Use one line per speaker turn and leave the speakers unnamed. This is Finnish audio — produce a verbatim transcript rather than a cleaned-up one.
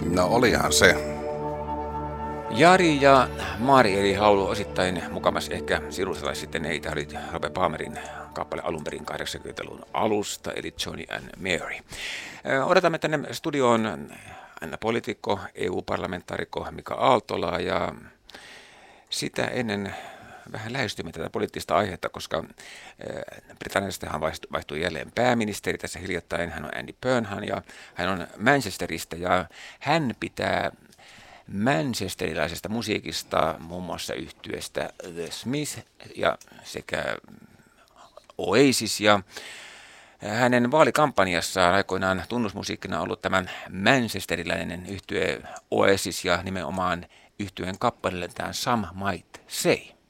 No olihan se.
Jari ja Mari eli laulu osittain mukamas ehkä sirusella sitten ei. Tämä oli Robert Palmerin kappale alun perin kahdeksankymmentäluvun alusta, eli Johnny and Mary. Odotamme tänne studioon Anna poliitikko, E U-parlamentaarikko Mika Aaltola ja sitä ennen vähän lähestymme tätä poliittista aihetta, koska Britanniastahan vaihtui jälleen pääministeri tässä hiljattain. Hän on Andy Burnham ja hän on Manchesterista ja hän pitää manchesterilaisesta musiikista, muun muassa yhtyeestä The Smiths ja sekä Oasis ja hänen vaalikampanjassaan aikoinaan tunnusmusiikkina on ollut tämän manchesterilainen yhtye Oasis ja nimenomaan yhtyeen kappaleeltaan Some Might Say.